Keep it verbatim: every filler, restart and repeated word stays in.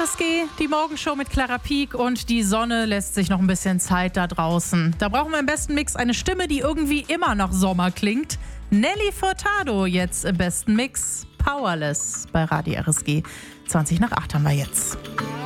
R S G, die Morgenshow mit Clara Pieck und die Sonne lässt sich noch ein bisschen Zeit da draußen. Da brauchen wir im besten Mix eine Stimme, die irgendwie immer nach Sommer klingt. Nelly Furtado jetzt im besten Mix. Powerless bei Radio R S G. zwanzig nach acht haben wir jetzt.